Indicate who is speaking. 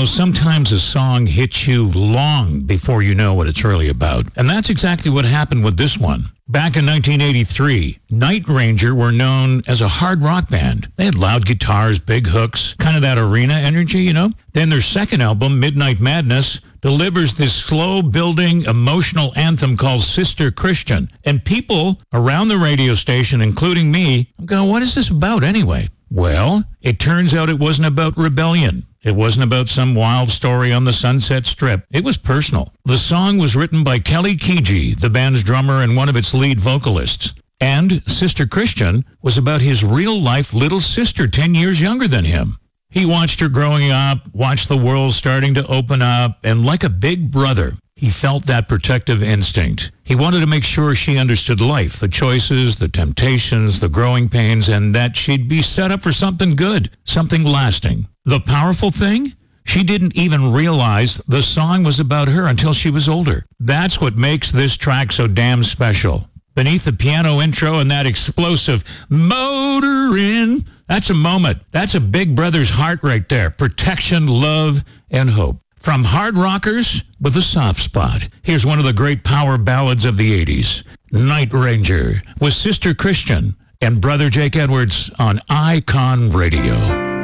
Speaker 1: sometimes a song hits you long before you know what it's really about. And that's exactly what happened with this one. Back in 1983, Night Ranger were known as a hard rock band. They had loud guitars, big hooks, kind of that arena energy, you know? Then their second album, Midnight Madness, delivers this slow-building, emotional anthem called Sister Christian. And people around the radio station, including me, I'm going, what is this about anyway? Well, it turns out it wasn't about rebellion. It wasn't about some wild story on the Sunset Strip. It was personal. The song was written by Kelly Keegee, the band's drummer and one of its lead vocalists. And Sister Christian was about his real-life little sister 10 years younger than him. He watched her growing up, watched the world starting to open up, and like a big brother, he felt that protective instinct. He wanted to make sure she understood life, the choices, the temptations, the growing pains, and that she'd be set up for something good, something lasting. The powerful thing? She didn't even realize the song was about her until she was older. That's what makes this track so damn special. Beneath the piano intro and that explosive motorin', that's a moment. That's a big brother's heart right there. Protection, love, and hope. From hard rockers with a soft spot, here's one of the great power ballads of the 80s, Night Ranger, with Sister Christian and Brother Jake Edwards on Icon Radio.